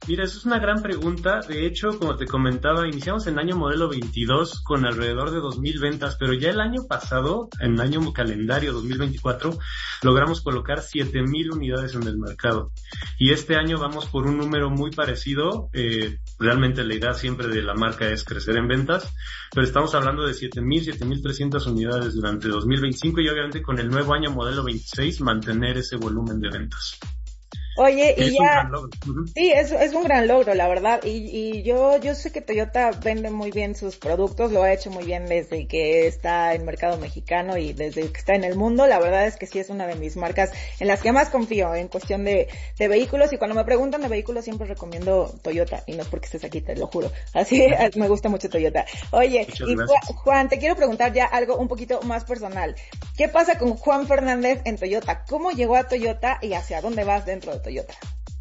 Mira, eso es una gran pregunta. De hecho, como te comentaba, iniciamos en año modelo 22 con alrededor de 2,000 ventas, pero ya el año pasado, en año calendario 2024, logramos colocar 7,000 unidades en el mercado. Y este año vamos por un número muy parecido. Realmente la idea siempre de la marca es crecer en ventas, pero estamos hablando de 7,300 unidades durante 2025 y obviamente con el nuevo año modelo 26 mantener ese volumen de ventas. Oye, y Es un ya, gran logro. Ujú. sí, es un gran logro, la verdad. Y yo sé que Toyota vende muy bien sus productos, lo ha hecho muy bien desde que está en mercado mexicano y desde que está en el mundo. La verdad es que sí es una de mis marcas en las que más confío en cuestión de vehículos. Y cuando me preguntan de vehículos siempre recomiendo Toyota. Y no es porque estés aquí, te lo juro. Así me gusta mucho Toyota. Oye, Muchas y gracias. Juan, te quiero preguntar ya algo un poquito más personal. ¿Qué pasa con Juan Fernández en Toyota? ¿Cómo llegó a Toyota y hacia dónde vas dentro de Toyota?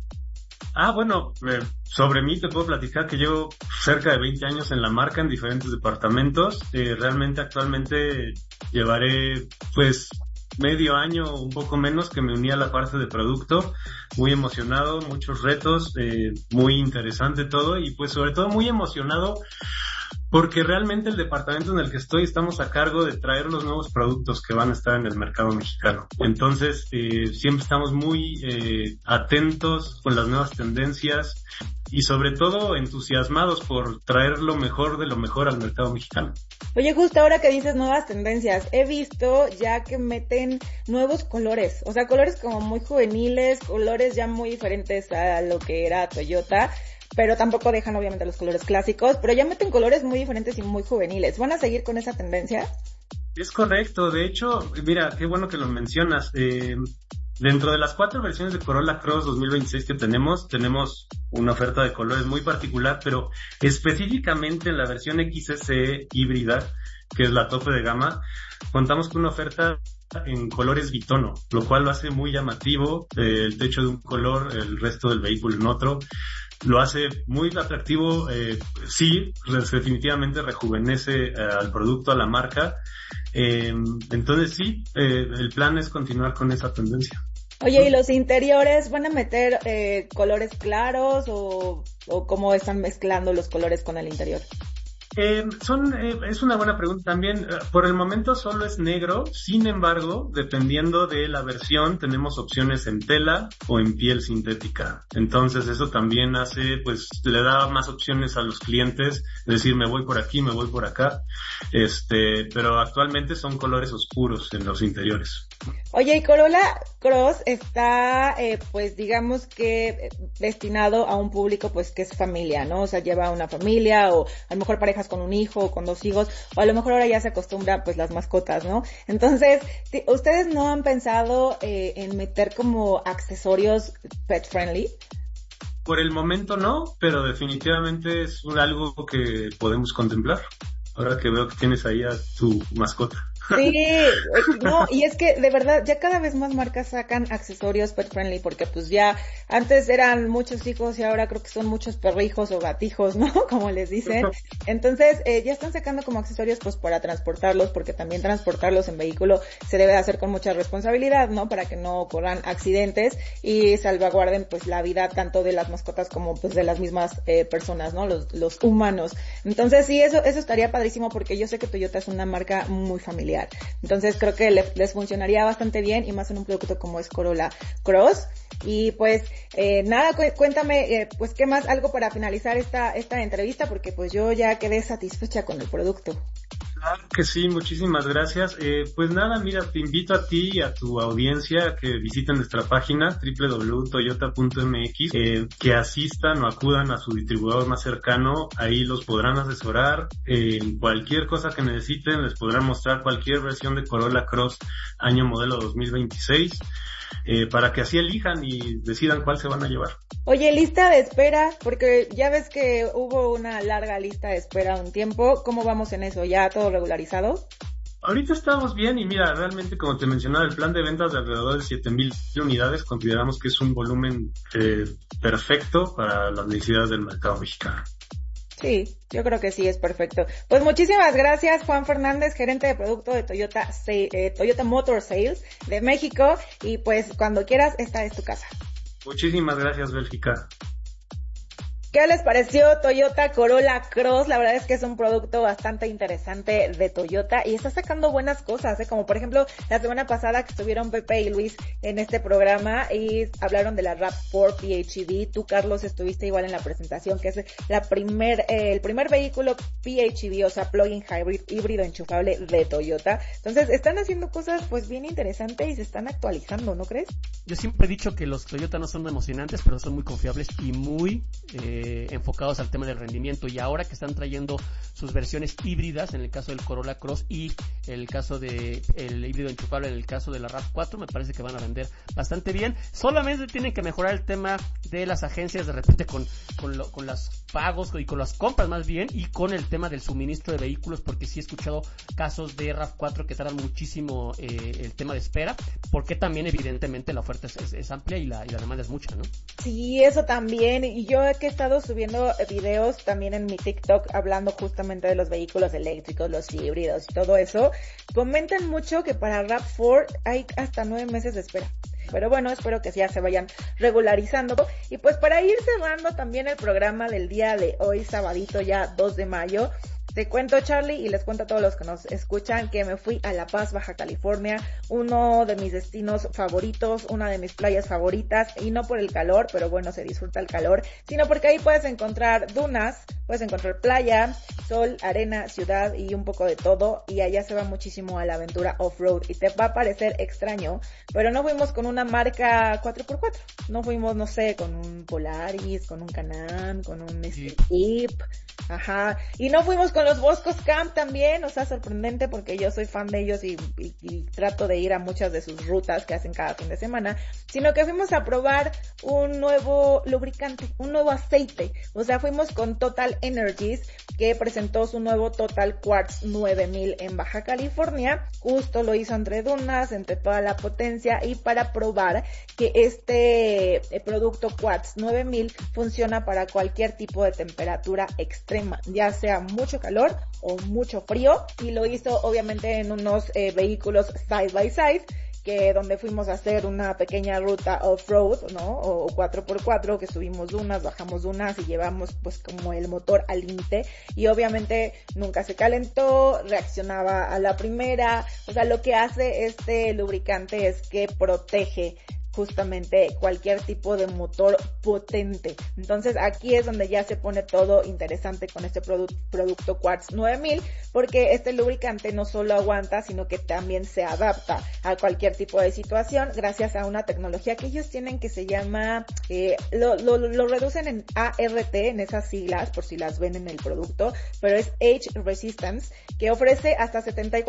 Bueno, sobre mí te puedo platicar que llevo cerca de 20 años en la marca en diferentes departamentos. Realmente actualmente llevaré pues medio año, un poco menos, que me uní a la parte de producto. Muy emocionado, muchos retos, muy interesante todo y pues sobre todo muy emocionado porque realmente el departamento en el que estoy estamos a cargo de traer los nuevos productos que van a estar en el mercado mexicano. Entonces, siempre estamos muy atentos con las nuevas tendencias y sobre todo entusiasmados por traer lo mejor de lo mejor al mercado mexicano. Oye, justo ahora que dices nuevas tendencias, he visto ya que meten nuevos colores, o sea, colores como muy juveniles, colores ya muy diferentes a lo que era Toyota, pero tampoco dejan obviamente los colores clásicos, pero ya meten colores muy diferentes y muy juveniles. ¿Van a seguir con esa tendencia? Es correcto, de hecho, mira, qué bueno que lo mencionas. Dentro de las 4 versiones de Corolla Cross 2026 que tenemos una oferta de colores muy particular, pero específicamente en la versión XSE híbrida, que es la tope de gama, contamos con una oferta en colores bitono, lo cual lo hace muy llamativo, el techo de un color, el resto del vehículo en otro. Lo hace muy atractivo, sí, definitivamente rejuvenece al producto, a la marca. Entonces sí, el plan es continuar con esa tendencia. Oye, ¿y los interiores van a meter colores claros o cómo están mezclando los colores con el interior? Es una buena pregunta también. Por el momento solo es negro, sin embargo, dependiendo de la versión, tenemos opciones en tela o en piel sintética. Entonces eso también pues, le da más opciones a los clientes, es decir, me voy por aquí, me voy por acá. Pero actualmente son colores oscuros en los interiores. Oye, y Corolla Cross está, pues digamos que destinado a un público pues que es familia, ¿no? O sea, lleva a una familia o a lo mejor parejas con un hijo o con 2 hijos o a lo mejor ahora ya se acostumbra pues las mascotas, ¿no? Entonces, ¿ustedes no han pensado en meter como accesorios pet friendly? Por el momento no, pero definitivamente es algo que podemos contemplar. Ahora que veo que tienes ahí a tu mascota. Sí, no, y es que de verdad ya cada vez más marcas sacan accesorios pet friendly porque pues ya antes eran muchos hijos y ahora creo que son muchos perrijos o gatijos, ¿no? Como les dicen. Entonces ya están sacando como accesorios pues para transportarlos porque también transportarlos en vehículo se debe hacer con mucha responsabilidad, ¿no? Para que no ocurran accidentes y salvaguarden pues la vida tanto de las mascotas como pues de las mismas personas, ¿no? Los humanos. Entonces sí, eso estaría padrísimo porque yo sé que Toyota es una marca muy familiar. Entonces creo que les funcionaría bastante bien y más en un producto como es Corolla Cross. Y pues nada, cuéntame pues qué más, algo para finalizar esta entrevista porque pues yo ya quedé satisfecha con el producto. Claro que sí, muchísimas gracias. Pues nada, mira, te invito a ti y a tu audiencia a que visiten nuestra página www.toyota.mx, que asistan o acudan a su distribuidor más cercano, ahí los podrán asesorar en cualquier cosa que necesiten, les podrán mostrar cualquier versión de Corolla Cross año modelo 2026, para que así elijan y decidan cuál se van a llevar. Oye, lista de espera, porque ya ves que hubo una larga lista de espera un tiempo. ¿Cómo vamos en eso? ¿Ya todo regularizado? Ahorita estamos bien y mira, realmente como te mencionaba, el plan de ventas de alrededor de 7,000 unidades consideramos que es un volumen perfecto para las necesidades del mercado mexicano. Sí, yo creo que sí es perfecto. Pues muchísimas gracias, Juan Fernández, gerente de producto de Toyota Motor Sales de México. Y pues cuando quieras, esta es tu casa. Muchísimas gracias, Bélgica. ¿Qué les pareció Toyota Corolla Cross? La verdad es que es un producto bastante interesante de Toyota y está sacando buenas cosas, como por ejemplo la semana pasada que estuvieron Pepe y Luis en este programa y hablaron de la RAV4 PHEV. Tú, Carlos, estuviste igual en la presentación, que es el primer vehículo PHEV, o sea, plug-in hybrid, híbrido enchufable de Toyota. Entonces, están haciendo cosas pues bien interesantes y se están actualizando, ¿no crees? Yo siempre he dicho que los Toyota no son emocionantes, pero son muy confiables y muy enfocados al tema del rendimiento, y ahora que están trayendo sus versiones híbridas, en el caso del Corolla Cross y el caso de el híbrido enchufable en el caso de la RAV4, me parece que van a vender bastante bien. Solamente tienen que mejorar el tema de las agencias de repente con los pagos y con las compras más bien, y con el tema del suministro de vehículos, porque sí he escuchado casos de RAV4 que tardan muchísimo el tema de espera, porque también evidentemente la oferta es amplia y la demanda es mucha, ¿no? Sí, eso también. Y yo que he estado subiendo videos también en mi TikTok hablando justamente de los vehículos eléctricos, los híbridos y todo eso, comentan mucho que para RAV4 hay hasta 9 meses de espera. Pero bueno, espero que ya se vayan regularizando. Y pues para ir cerrando también el programa del día de hoy, sabadito ya 2 de mayo, te cuento, Charlie, y les cuento a todos los que nos escuchan, que me fui a La Paz, Baja California, uno de mis destinos favoritos, una de mis playas favoritas, y no por el calor, pero bueno, se disfruta el calor, sino porque ahí puedes encontrar dunas, puedes encontrar playa, sol, arena, ciudad y un poco de todo, y allá se va muchísimo a la aventura off-road, y te va a parecer extraño, pero no fuimos con una marca 4x4, no fuimos, no sé, con un Polaris, con un Can-Am, con un Jeep, ajá, y no fuimos con los Boscos Camp también, o sea, sorprendente porque yo soy fan de ellos y trato de ir a muchas de sus rutas que hacen cada fin de semana, sino que fuimos a probar un nuevo lubricante, un nuevo aceite, o sea, fuimos con Total Energies, que presentó su nuevo Total Quartz 9000 en Baja California, justo lo hizo entre dunas, entre toda la potencia, y para probar que este producto Quartz 9000 funciona para cualquier tipo de temperatura extrema, ya sea mucho calor o mucho frío, y lo hizo obviamente en unos vehículos side by side, que donde fuimos a hacer una pequeña ruta off-road, ¿no? O 4x4, que subimos dunas, bajamos dunas y llevamos pues como el motor al límite, y obviamente nunca se calentó, reaccionaba a la primera, o sea, lo que hace este lubricante es que protege justamente cualquier tipo de motor potente. Entonces aquí es donde ya se pone todo interesante con este producto Quartz 9000, porque este lubricante no solo aguanta, sino que también se adapta a cualquier tipo de situación gracias a una tecnología que ellos tienen que se llama, lo reducen en ART, en esas siglas, por si las ven en el producto, pero es Age Resistance, que ofrece hasta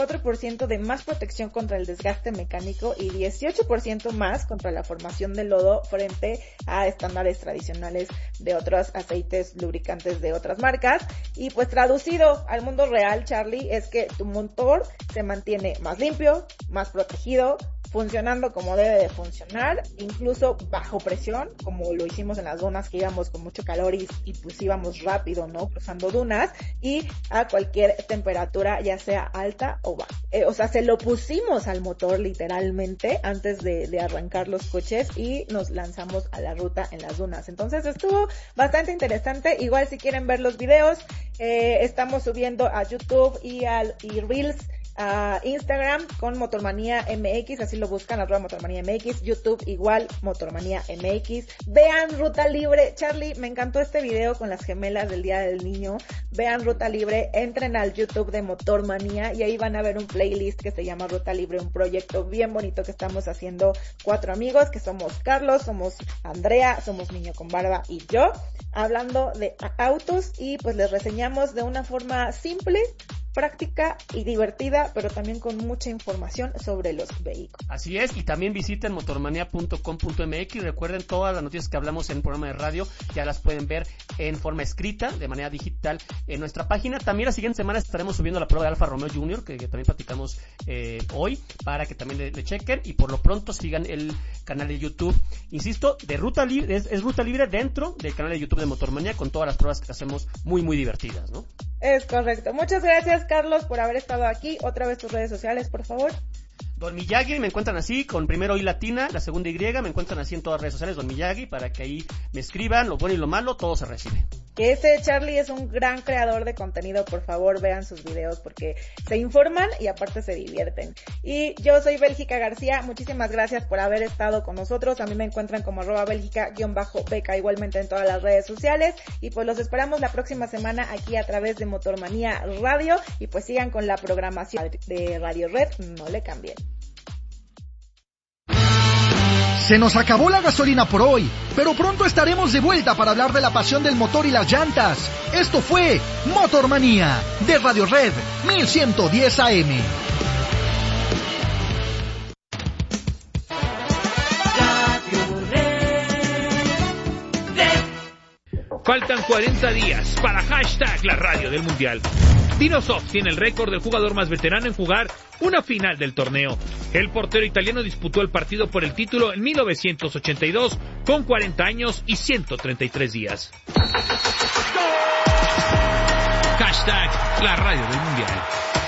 74% de más protección contra el desgaste mecánico y 18% más contra la formación de lodo frente a estándares tradicionales de otros aceites lubricantes de otras marcas. Y pues traducido al mundo real, Charlie, es que tu motor se mantiene más limpio, más protegido, funcionando como debe de funcionar, incluso bajo presión, como lo hicimos en las dunas que íbamos con mucho calor y pues íbamos rápido, ¿no? Cruzando dunas, y a cualquier temperatura, ya sea alta o baja. O sea, se lo pusimos al motor literalmente antes de arrancar los coches y nos lanzamos a la ruta en las dunas. Entonces estuvo bastante interesante. Igual si quieren ver los videos, estamos subiendo a YouTube y Reels, a Instagram con Motormanía MX, así lo buscan, @Motormanía MX, YouTube igual, Motormanía MX. Vean Ruta Libre, Charlie, me encantó este video con las gemelas del Día del Niño. Vean Ruta Libre, entren al YouTube de Motormanía y ahí van a ver un playlist que se llama Ruta Libre, un proyecto bien bonito que estamos haciendo 4 amigos, que somos Carlos, somos Andrea, somos Niño con Barba y yo, hablando de autos, y pues les reseñamos de una forma simple, práctica y divertida, pero también con mucha información sobre los vehículos. Así es, y también visiten motormanía.com.mx. Recuerden, todas las noticias que hablamos en el programa de radio ya las pueden ver en forma escrita, de manera digital, en nuestra página. También la siguiente semana estaremos subiendo la prueba de Alfa Romeo Junior, que también platicamos hoy, para que también le chequen, y por lo pronto sigan el canal de YouTube, insisto, de Ruta Libre, es Ruta Libre dentro del canal de YouTube de Motormanía, con todas las pruebas que hacemos muy, muy divertidas, ¿no? Es correcto. Muchas gracias, Carlos, por haber estado aquí. Otra vez tus redes sociales, por favor. Don Miyagi, me encuentran así, con primero I latina, la segunda Y, me encuentran así en todas las redes sociales, Don Miyagi, para que ahí me escriban, lo bueno y lo malo, todo se recibe. que Charlie es un gran creador de contenido. Por favor, vean sus videos porque se informan y aparte se divierten. Y yo soy Bélgica García, muchísimas gracias por haber estado con nosotros. A mí me encuentran como @Bélgica_beca igualmente en todas las redes sociales, y pues los esperamos la próxima semana aquí a través de Motormanía Radio, y pues sigan con la programación de Radio Red, no le cambien. Se nos acabó la gasolina por hoy, pero pronto estaremos de vuelta para hablar de la pasión del motor y las llantas. Esto fue Motormanía de Radio Red 1110 AM. Faltan 40 días para hashtag la radio del Mundial. Dinosoft tiene el récord del jugador más veterano en jugar una final del torneo. El portero italiano disputó el partido por el título en 1982 con 40 años y 133 días. Hashtag la radio del Mundial.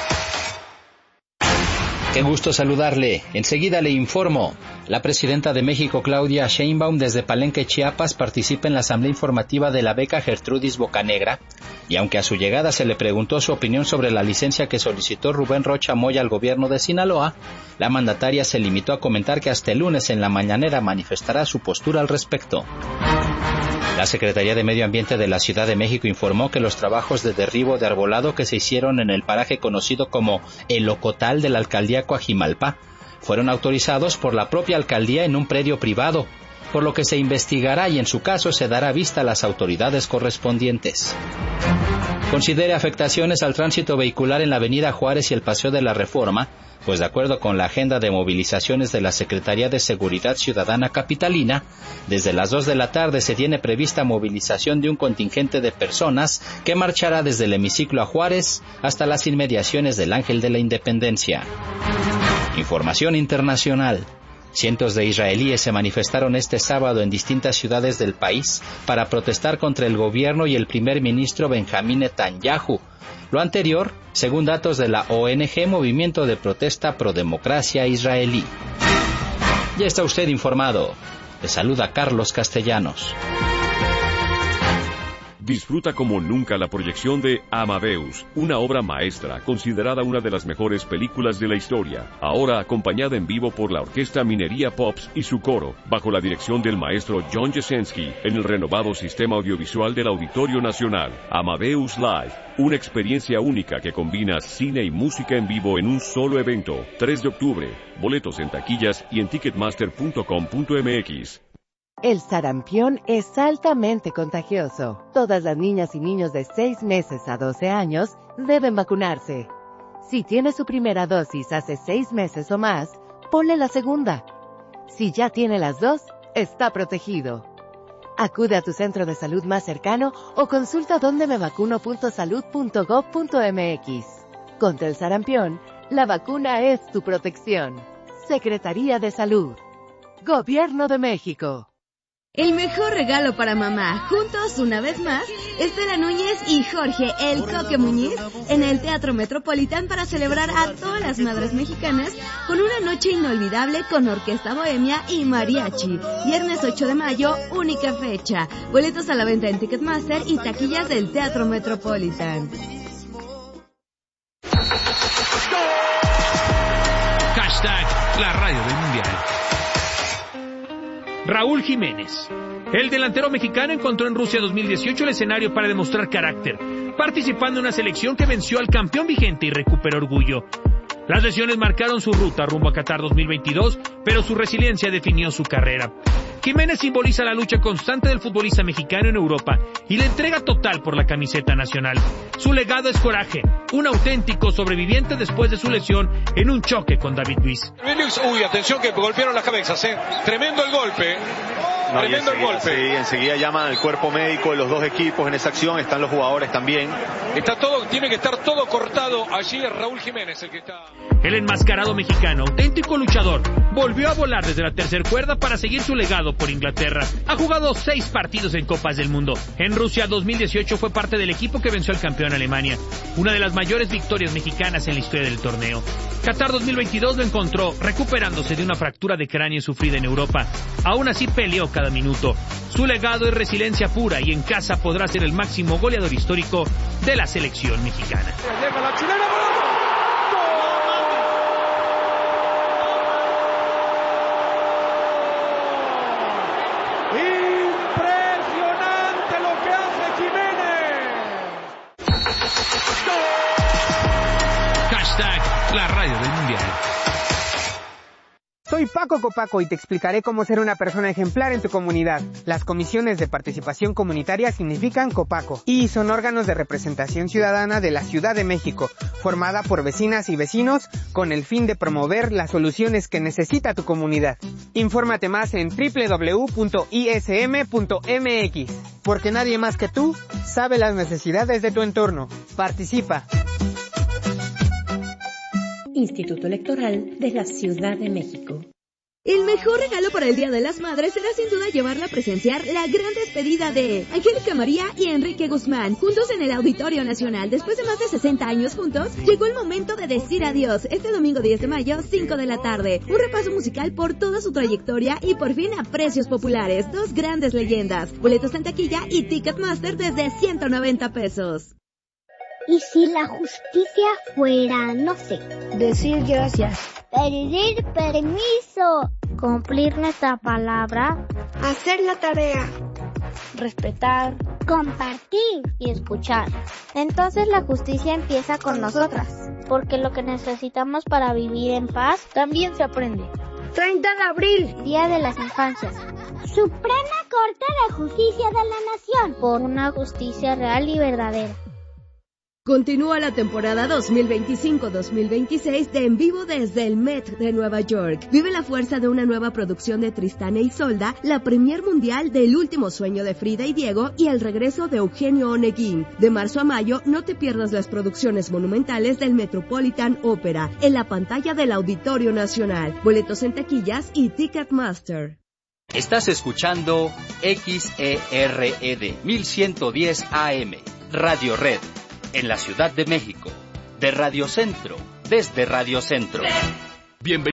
Qué gusto saludarle. Enseguida le informo. La presidenta de México, Claudia Sheinbaum, desde Palenque, Chiapas, participa en la asamblea informativa de la beca Gertrudis Bocanegra, y aunque a su llegada se le preguntó su opinión sobre la licencia que solicitó Rubén Rocha Moya al gobierno de Sinaloa, la mandataria se limitó a comentar que hasta el lunes en la mañanera manifestará su postura al respecto. La Secretaría de Medio Ambiente de la Ciudad de México informó que los trabajos de derribo de arbolado que se hicieron en el paraje conocido como El Ocotal de la alcaldía Coajimalpa fueron autorizados por la propia alcaldía en un predio privado, por lo que se investigará y en su caso se dará vista a las autoridades correspondientes. Considere afectaciones al tránsito vehicular en la avenida Juárez y el Paseo de la Reforma, pues de acuerdo con la agenda de movilizaciones de la Secretaría de Seguridad Ciudadana Capitalina, desde las 2 de la tarde se tiene prevista movilización de un contingente de personas que marchará desde el hemiciclo a Juárez hasta las inmediaciones del Ángel de la Independencia. Información internacional. Cientos de israelíes se manifestaron este sábado en distintas ciudades del país para protestar contra el gobierno y el primer ministro Benjamín Netanyahu. Lo anterior, según datos de la ONG Movimiento de Protesta Pro Democracia Israelí. Ya está usted informado. Le saluda Carlos Castellanos. Disfruta como nunca la proyección de Amadeus, una obra maestra considerada una de las mejores películas de la historia, ahora acompañada en vivo por la Orquesta Minería Pops y su coro, bajo la dirección del maestro John Jesensky, en el renovado sistema audiovisual del Auditorio Nacional. Amadeus Live, una experiencia única que combina cine y música en vivo en un solo evento. 3 de octubre, boletos en taquillas y en ticketmaster.com.mx. El sarampión es altamente contagioso. Todas las niñas y niños de 6 meses a 12 años deben vacunarse. Si tiene su primera dosis hace 6 meses o más, ponle la segunda. Si ya tiene las 2, está protegido. Acude a tu centro de salud más cercano o consulta dondemevacuno.salud.gov.mx. Contra el sarampión, la vacuna es tu protección. Secretaría de Salud. Gobierno de México. El mejor regalo para mamá, juntos una vez más, Estela Núñez y Jorge El Coque Muñiz en el Teatro Metropolitan para celebrar a todas las madres mexicanas con una noche inolvidable con orquesta bohemia y mariachi. Viernes 8 de mayo, única fecha. Boletos a la venta en Ticketmaster y taquillas del Teatro Metropolitan. Hashtag la radio del Mundial. Raúl Jiménez. El delantero mexicano encontró en Rusia 2018 el escenario para demostrar carácter, participando en una selección que venció al campeón vigente y recuperó orgullo. Las lesiones marcaron su ruta rumbo a Qatar 2022, pero su resiliencia definió su carrera. Jiménez simboliza la lucha constante del futbolista mexicano en Europa y la entrega total por la camiseta nacional. Su legado es coraje, un auténtico sobreviviente después de su lesión en un choque con David Luiz. Uy, atención que golpearon las cabezas, tremendo el golpe. No, tremendo el golpe. Sí, enseguida llaman al cuerpo médico de los dos equipos en esa acción, están los jugadores también. Está todo, tiene que estar todo cortado. Allí es Raúl Jiménez el que está. El enmascarado mexicano, auténtico luchador, volvió a volar desde la tercera cuerda para seguir su legado por Inglaterra. Ha jugado 6 partidos en Copas del Mundo. En Rusia 2018 fue parte del equipo que venció al campeón Alemania, una de las mayores victorias mexicanas en la historia del torneo. Qatar 2022 lo encontró recuperándose de una fractura de cráneo sufrida en Europa. Aún así peleó cada cada minuto. Su legado es resiliencia pura y en casa podrá ser el máximo goleador histórico de la selección mexicana. Llega la chilena, impresionante lo que hace Jiménez. Hashtag la radio del mundial. Soy Paco Copaco y te explicaré cómo ser una persona ejemplar en tu comunidad. Las comisiones de participación comunitaria significan Copaco y son órganos de representación ciudadana de la Ciudad de México, formada por vecinas y vecinos con el fin de promover las soluciones que necesita tu comunidad. Infórmate más en www.ism.mx, porque nadie más que tú sabe las necesidades de tu entorno. Participa. Instituto Electoral de la Ciudad de México. El mejor regalo para el Día de las Madres será sin duda llevarla a presenciar la gran despedida de Angélica María y Enrique Guzmán, juntos en el Auditorio Nacional. Después de más de 60 años juntos, llegó el momento de decir adiós. Este domingo 10 de mayo, 5 de la tarde. Un repaso musical por toda su trayectoria y por fin a precios populares. Dos grandes leyendas. Boletos en taquilla y Ticketmaster desde 190 pesos. ¿Y si la justicia fuera, no sé, decir gracias, pedir permiso, cumplir nuestra palabra, hacer la tarea, respetar, compartir y escuchar? Entonces la justicia empieza con nosotras, porque lo que necesitamos para vivir en paz también se aprende. 30 de abril, Día de las Infancias. Suprema Corte de Justicia de la Nación, por una justicia real y verdadera. Continúa la temporada 2025-2026 de En Vivo desde el Met de Nueva York. Vive la fuerza de una nueva producción de Tristán e Isolda, la premier mundial del Último Sueño de Frida y Diego y el regreso de Eugenio Oneguín. De marzo a mayo, no te pierdas las producciones monumentales del Metropolitan Opera en la pantalla del Auditorio Nacional. Boletos en taquillas y Ticketmaster. Estás escuchando XERED 1110 AM, Radio Red. En la Ciudad de México, de Radio Centro, desde Radio Centro. Bienvenido.